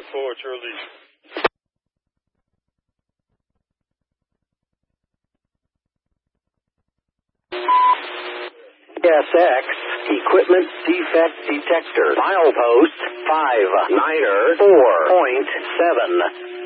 4, Charlie. SX Equipment Defect Detector. Milepost 594.7.